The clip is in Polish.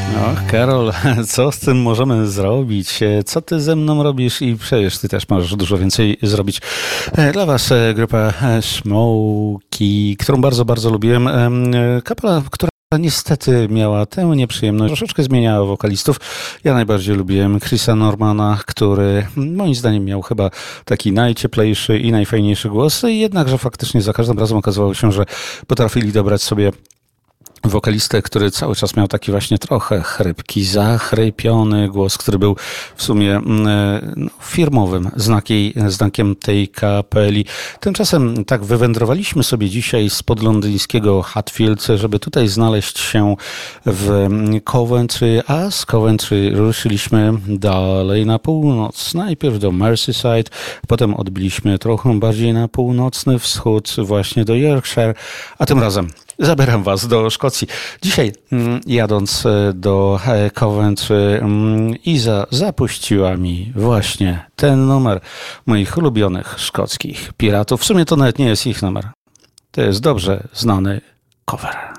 Och, Karol, co z tym możemy zrobić? Co ty ze mną robisz? I przecież ty też możesz dużo więcej zrobić. Dla was grupa Smokey, którą bardzo, bardzo lubiłem. Kapela, która niestety miała tę nieprzyjemność, troszeczkę zmieniała wokalistów. Ja najbardziej lubiłem Chrisa Normana, który moim zdaniem miał chyba taki najcieplejszy i najfajniejszy głos. Jednakże faktycznie za każdym razem okazywało się, że potrafili dobrać sobie wokalistę, który cały czas miał taki właśnie trochę chrypki, zachrypiony głos, który był w sumie firmowym znakiem tej kapeli. Tymczasem tak wywędrowaliśmy sobie dzisiaj spod londyńskiego Hatfield, żeby tutaj znaleźć się w Coventry, a z Coventry ruszyliśmy dalej na północ. Najpierw do Merseyside, potem odbiliśmy trochę bardziej na północny wschód, właśnie do Yorkshire, a tym razem zabieram was do Szkocji. Dzisiaj jadąc do Coventry, Iza zapuściła mi właśnie ten numer moich ulubionych szkockich piratów. W sumie to nawet nie jest ich numer. To jest dobrze znany cover.